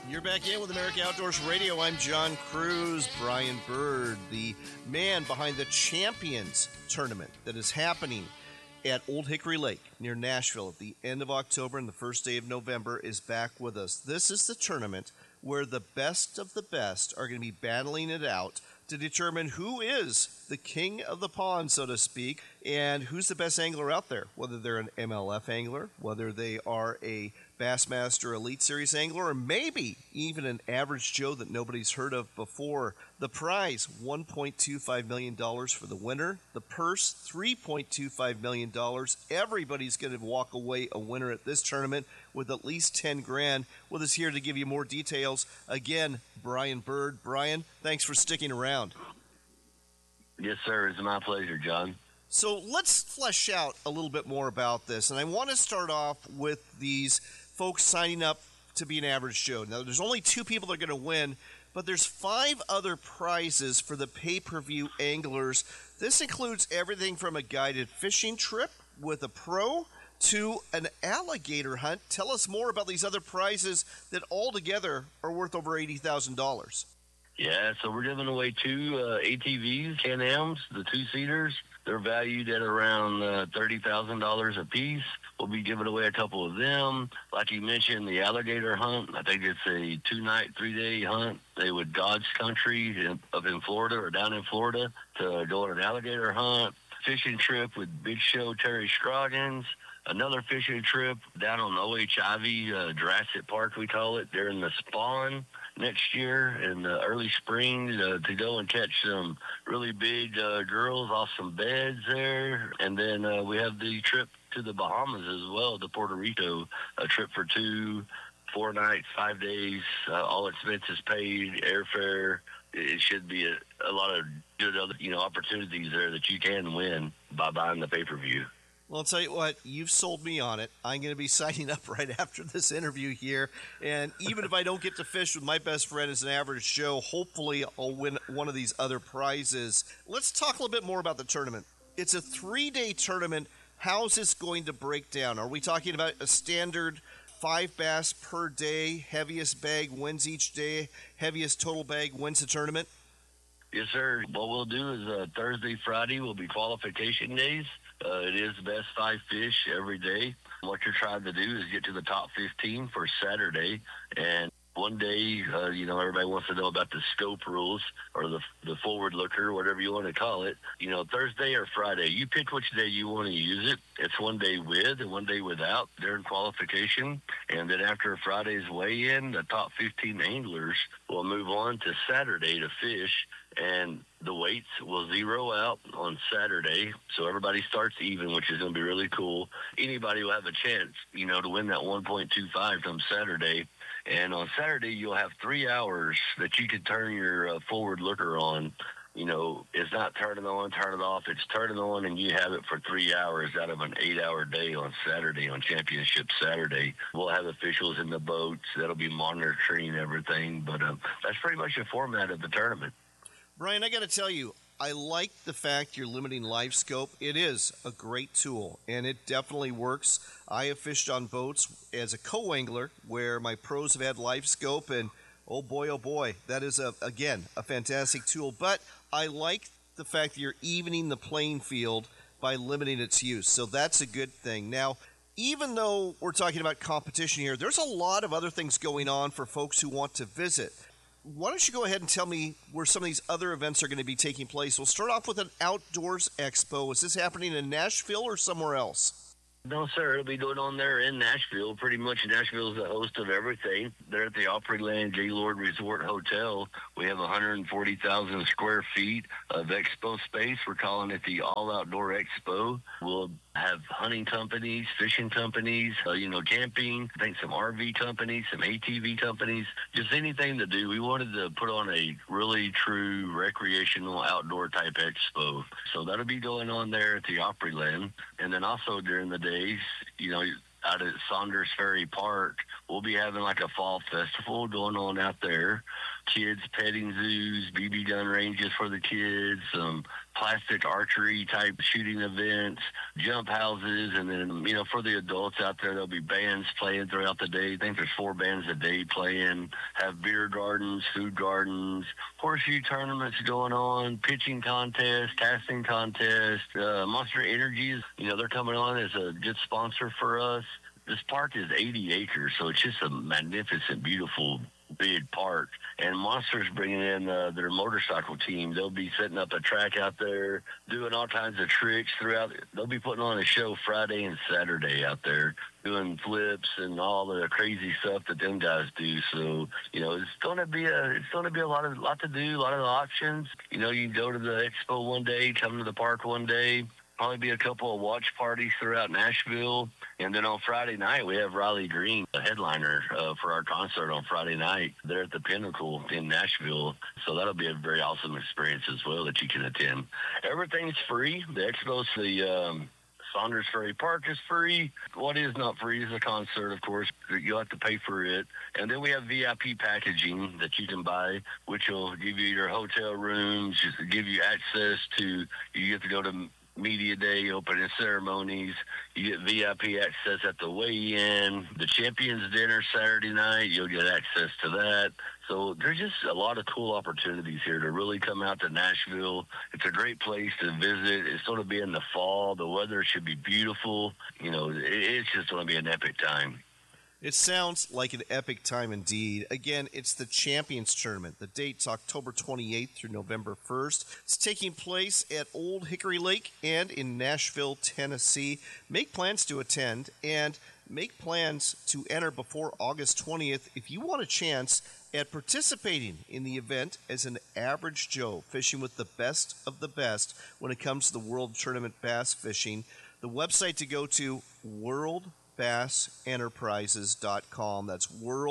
You're back in with America Outdoors Radio. I'm John Cruz. Brian Bird, the man behind the Champions Tournament that is happening at Old Hickory Lake near Nashville at the end of October and the first day of November, is back with us. This is the tournament where the best of the best are going to be battling it out to determine who is the king of the pond, so to speak, and who's the best angler out there, whether they're an MLF angler, whether they are a Bassmaster Elite Series angler, or maybe even an average Joe that nobody's heard of before. The prize, $1.25 million for the winner. The purse, $3.25 million. Everybody's going to walk away a winner at this tournament with at least 10 grand. With us here to give you more details, again, Brian Bird. Brian, thanks for sticking around. Yes, sir. It's my pleasure, John. So let's flesh out a little bit more about this. And I want to start off with these folks signing up to be an average Joe. Now, there's only 2 people that are going to win, but there's 5 other prizes for the pay-per-view anglers. This includes everything from a guided fishing trip with a pro to an alligator hunt. Tell us more about these other prizes that altogether are worth over $80,000. Yeah, so we're giving away 2 ATVs, Can-Ams, the 2-seaters. They're valued at around $30,000 a piece. We'll be giving away a couple of them. Like you mentioned, the alligator hunt. I think it's a 2-night, 3-day hunt. They would dodge country up in Florida or down in Florida to go on an alligator hunt. Fishing trip with Big Show Terry Scroggins. Another fishing trip down on OHIV, Jurassic Park, we call it, during the spawn next year in the early spring to go and catch some really big girls off some beds there. And then we have the trip to the Bahamas as well, to Puerto Rico, a trip for 2, 4 nights, 5 days, all expenses paid, airfare. It should be a lot of good other, opportunities there that you can win by buying the pay-per-view. Well, I'll tell you what, you've sold me on it. I'm going to be signing up right after this interview here. And even if I don't get to fish with my best friend as an average Joe, hopefully I'll win one of these other prizes. Let's talk a little bit more about the tournament. It's a 3-day tournament. How's this going to break down? Are we talking about a standard 5 bass per day, heaviest bag wins each day, heaviest total bag wins the tournament? Yes, sir. What we'll do is Thursday, Friday will be qualification days. It is best 5 fish every day. What you're trying to do is get to the top 15 for Saturday. And one day, everybody wants to know about the scope rules or the forward looker, whatever you want to call it. Thursday or Friday, you pick which day you want to use it. It's one day with and one day without during qualification. And then after Friday's weigh-in, the top 15 anglers will move on to Saturday to fish. And the weights will zero out on Saturday, so everybody starts even, which is going to be really cool. Anybody will have a chance, to win that 1.25 come Saturday. And on Saturday, you'll have 3 hours that you can turn your forward looker on. It's not turning on, turn it off. It's turning on, and you have it for 3 hours out of an 8-hour day on Saturday, on Championship Saturday. We'll have officials in the boats that'll be monitoring everything, but that's pretty much the format of the tournament. Brian, I got to tell you, I like the fact you're limiting live scope. It is a great tool, and it definitely works. I have fished on boats as a co-angler where my pros have had live scope, and oh boy, that is, again, a fantastic tool. But I like the fact that you're evening the playing field by limiting its use, so that's a good thing. Now, even though we're talking about competition here, there's a lot of other things going on for folks who want to visit. Why don't you go ahead and tell me where some of these other events are going to be taking place? We'll start off with an outdoors expo. Is this happening in Nashville or somewhere else? No, sir. It'll be going on there in Nashville. Pretty much Nashville is the host of everything. They're at the Opryland Gaylord Resort Hotel. We have 140,000 square feet of expo space. We're calling it the All Outdoor Expo. We'll have hunting companies, fishing companies, camping, I think some RV companies, some ATV companies, just anything to do. We wanted to put on a really true recreational outdoor type expo. So that'll be going on there at the Opryland. And then also during the days, out at Saunders Ferry Park, we'll be having like a fall festival going on out there. Kids petting zoos, BB gun ranges for the kids, some plastic archery type shooting events, jump houses, and then, for the adults out there, there'll be bands playing throughout the day. I think there's 4 bands a day playing, have beer gardens, food gardens, horseshoe tournaments going on, pitching contests, casting contests, Monster Energies, they're coming on as a good sponsor for us. This park is 80 acres, so it's just a magnificent, beautiful, big park. And Monster's bringing in their motorcycle team. They'll be setting up a track out there, doing all kinds of tricks throughout. They'll be putting on a show Friday and Saturday out there, doing flips and all the crazy stuff that them guys do. So, it's going to be a lot to do, a lot of options. You can go to the expo one day, come to the park one day. Probably be a couple of watch parties throughout Nashville. And then on Friday night, we have Riley Green, a headliner for our concert on Friday night there at the Pinnacle in Nashville. So that'll be a very awesome experience as well that you can attend. Everything's free. The expo's the Saunders Ferry Park is free. What is not free is a concert, of course. You'll have to pay for it. And then we have VIP packaging that you can buy, which will give you your hotel rooms, just give you access to, you get to go to Media Day, opening ceremonies. You get VIP access at the weigh-in. The Champions Dinner Saturday night, you'll get access to that. So there's just a lot of cool opportunities here to really come out to Nashville. It's a great place to visit. It's going to be in the fall. The weather should be beautiful. It's just going to be an epic time. It sounds like an epic time indeed. Again, it's the Champions Tournament. The date's October 28th through November 1st. It's taking place at Old Hickory Lake and in Nashville, Tennessee. Make plans to attend and make plans to enter before August 20th if you want a chance at participating in the event as an average Joe, fishing with the best of the best when it comes to the World Tournament bass fishing. The website to go to, WorldBassEnterprises.com. That's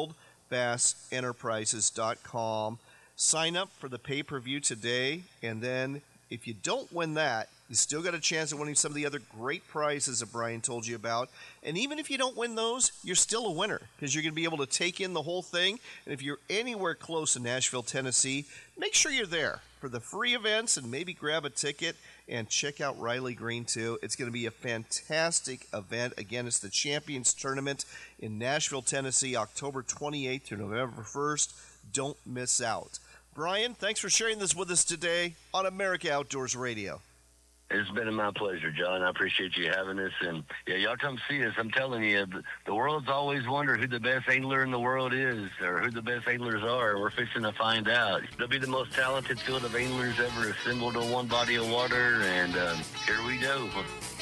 WorldBassEnterprises.com. Sign up for the pay-per-view today, and then if you don't win that, you still got a chance of winning some of the other great prizes that Brian told you about. And even if you don't win those, you're still a winner because you're going to be able to take in the whole thing. And if you're anywhere close to Nashville, Tennessee, make sure you're there for the free events and maybe grab a ticket and check out Riley Green too. It's going to be a fantastic event. Again, it's the Champions Tournament in Nashville, Tennessee, October 28th through November 1st. Don't miss out. Brian, thanks for sharing this with us today on America Outdoors Radio. It's been my pleasure, John. I appreciate you having us. And, y'all come see us. I'm telling you, the world's always wondered who the best angler in the world is or who the best anglers are. We're fixing to find out. They'll be the most talented field of anglers ever assembled on one body of water. And here we go.